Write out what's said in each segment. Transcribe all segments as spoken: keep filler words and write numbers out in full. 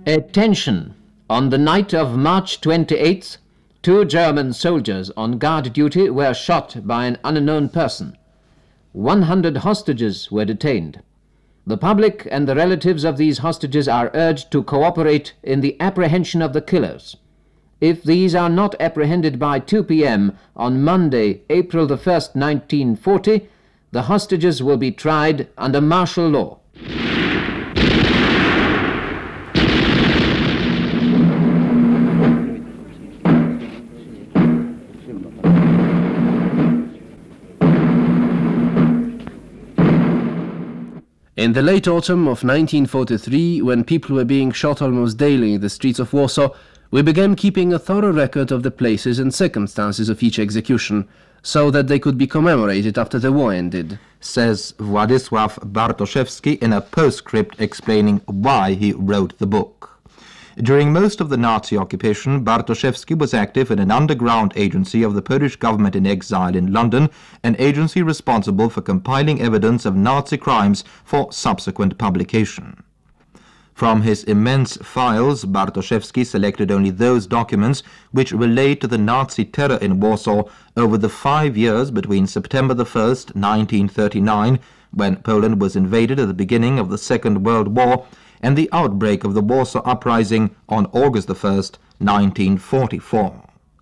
Attention! On the night of March twenty-eighth, two German soldiers on guard duty were shot by an unknown person. one hundred hostages were detained. The public and the relatives of these hostages are urged to cooperate in the apprehension of the killers. If these are not apprehended by two p m on Monday, April the first, nineteen forty, the hostages will be tried under martial law. In the late autumn of nineteen forty-three, when people were being shot almost daily in the streets of Warsaw, we began keeping a thorough record of the places and circumstances of each execution, so that they could be commemorated after the war ended, says Władysław Bartoszewski in a postscript explaining why he wrote the book. During most of the Nazi occupation, Bartoszewski was active in an underground agency of the Polish government in exile in London, an agency responsible for compiling evidence of Nazi crimes for subsequent publication. From his immense files, Bartoszewski selected only those documents which relate to the Nazi terror in Warsaw over the five years between September the first, nineteen thirty-nine, when Poland was invaded at the beginning of the Second World War, and the outbreak of the Warsaw Uprising on August the first, nineteen forty-four.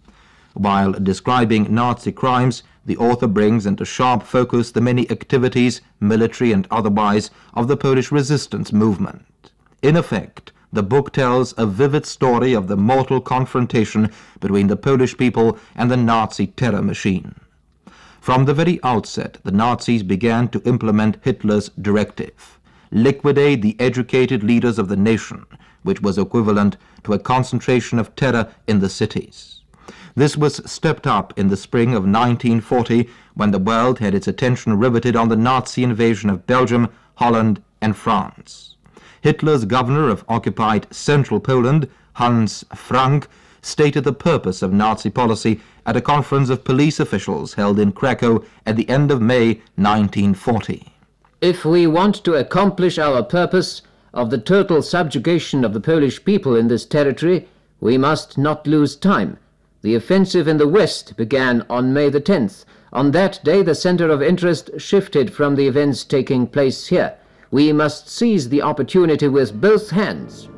While describing Nazi crimes, the author brings into sharp focus the many activities, military and otherwise, of the Polish resistance movement. In effect, the book tells a vivid story of the mortal confrontation between the Polish people and the Nazi terror machine. From the very outset, the Nazis began to implement Hitler's directive: liquidate the educated leaders of the nation, which was equivalent to a concentration of terror in the cities. This was stepped up in the spring of nineteen forty, when the world had its attention riveted on the Nazi invasion of Belgium, Holland, and France. Hitler's governor of occupied central Poland, Hans Frank, stated the purpose of Nazi policy at a conference of police officials held in Krakow at the end of May nineteen forty. If we want to accomplish our purpose of the total subjugation of the Polish people in this territory, we must not lose time. The offensive in the west began on May the tenth. On that day, the center of interest shifted from the events taking place here. We must seize the opportunity with both hands.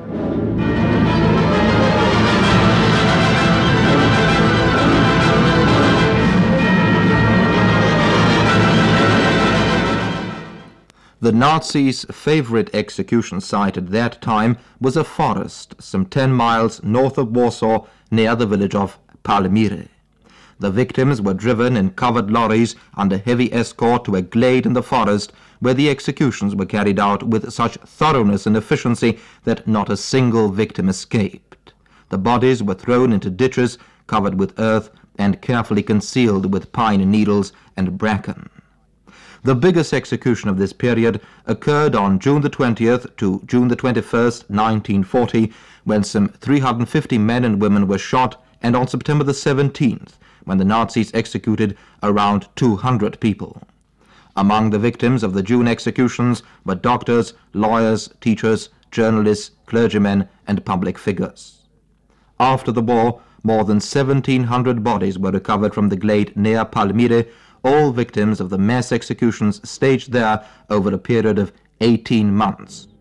The Nazis' favorite execution site at that time was a forest some ten miles north of Warsaw, near the village of Palmyry. The victims were driven in covered lorries under heavy escort to a glade in the forest, where the executions were carried out with such thoroughness and efficiency that not a single victim escaped. The bodies were thrown into ditches covered with earth and carefully concealed with pine needles and bracken. The biggest execution of this period occurred on June the twentieth to June the twenty-first, nineteen forty, when some three hundred fifty men and women were shot, and on September the seventeenth, when the Nazis executed around two hundred people. Among the victims of the June executions were doctors, lawyers, teachers, journalists, clergymen, and public figures. After the war, more than seventeen hundred bodies were recovered from the glade near Palmyry, all victims of the mass executions staged there over a period of eighteen months.